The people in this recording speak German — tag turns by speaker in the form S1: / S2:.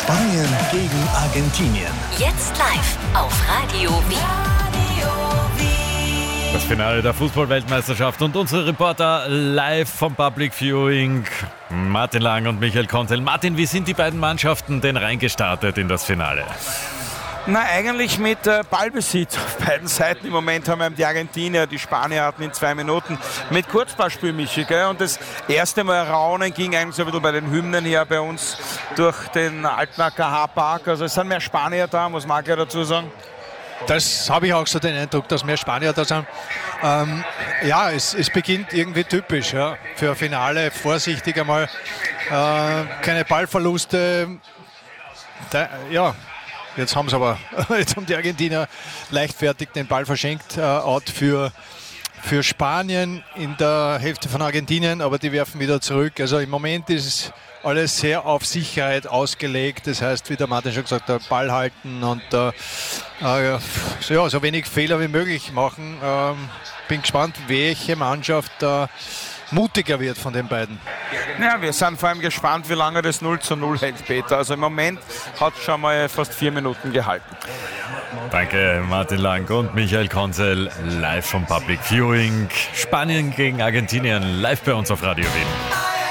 S1: Spanien gegen Argentinien.
S2: Jetzt live auf Radio Wien.
S3: Das Finale der Fußball-Weltmeisterschaft und unsere Reporter live vom Public Viewing, Martin Lang und Michael Konzel. Martin, wie sind die beiden Mannschaften denn reingestartet in das Finale?
S4: Na, eigentlich mit Ballbesitz auf beiden Seiten. Im Moment haben wir die Argentinier, die Spanier hatten in 2 Minuten mit Kurzballspiel, Michi, gell? Und das erste Mal Raunen ging eigentlich so ein bisschen bei den Hymnen her bei uns durch den alten AKH-Park. Also es sind mehr Spanier da, muss man ja dazu sagen.
S5: Das habe ich auch so den Eindruck, dass mehr Spanier da sind. Es beginnt irgendwie typisch, ja, für ein Finale. Vorsichtig einmal, keine Ballverluste. Jetzt haben die Argentinier leichtfertig den Ball verschenkt, out für Spanien in der Hälfte von Argentinien, aber die werfen wieder zurück. Also im Moment ist es alles sehr auf Sicherheit ausgelegt. Das heißt, wie der Martin schon gesagt hat, Ball halten und so wenig Fehler wie möglich machen. Bin gespannt, welche Mannschaft mutiger wird von den beiden.
S4: Ja, wir sind vor allem gespannt, wie lange das 0:0 hält, Peter. Also im Moment hat es schon mal fast 4 Minuten gehalten.
S3: Danke, Martin Lang und Michael Konzel, live vom Public Viewing. Spanien gegen Argentinien, live bei uns auf Radio Wien.